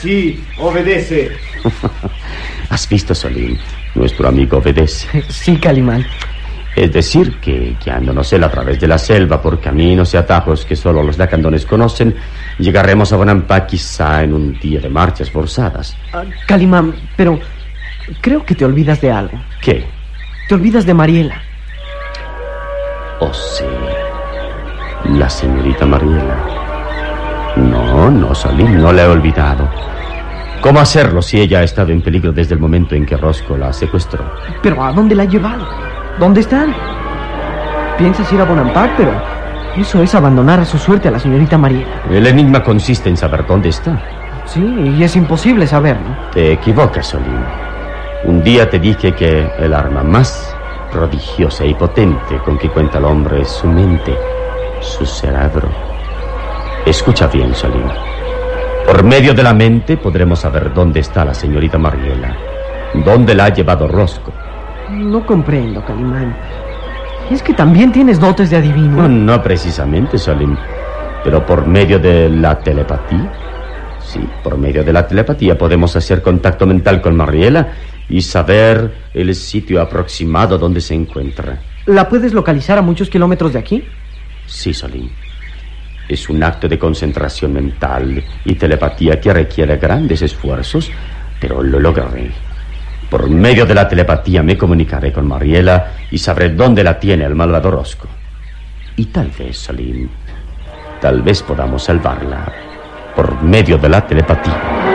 Sí, obedece. ¿Has visto, Salim? Nuestro amigo obedece. Sí, Calimán. Es decir, que guiándonos él a través de la selva por caminos y atajos que solo los lacandones conocen, llegaremos a Bonampak quizá en un día de marchas forzadas. Calimán, pero creo que te olvidas de algo. ¿Qué? Te olvidas de Mariela. Oh, sí. La señorita Mariela. No, Salim, no la he olvidado. ¿Cómo hacerlo si ella ha estado en peligro desde el momento en que Roscoe la secuestró? ¿Pero a dónde la ha llevado? ¿Dónde están? Piensas ir a Bonampak, pero eso es abandonar a su suerte a la señorita Mariela. El enigma consiste en saber dónde está. Sí, y es imposible saberlo. Te equivocas, Salim. Un día te dije que el arma más prodigiosa y potente con que cuenta el hombre es su mente, su cerebro. Escucha bien, Salim. Por medio de la mente podremos saber dónde está la señorita Mariela, dónde la ha llevado Roscoe. No comprendo, Calimán. ¿Es que también tienes dotes de adivino? No precisamente, Salim, pero por medio de la telepatía. Sí, por medio de la telepatía podemos hacer contacto mental con Mariela y saber el sitio aproximado donde se encuentra. ¿La puedes localizar a muchos kilómetros de aquí? Sí, Salim. Es un acto de concentración mental y telepatía que requiere grandes esfuerzos, pero lo lograré. Por medio de la telepatía me comunicaré con Mariela y sabré dónde la tiene el malvado Roscoe. Y tal vez, Salim, tal vez podamos salvarla por medio de la telepatía.